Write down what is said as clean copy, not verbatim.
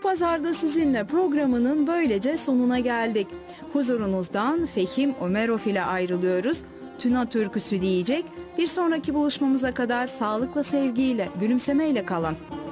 Pazarda Sizinle programının böylece sonuna geldik. Huzurunuzdan Fehim Ömerov ile ayrılıyoruz. Tuna türküsü diyecek. Bir sonraki buluşmamıza kadar sağlıkla, sevgiyle, gülümsemeyle kalın.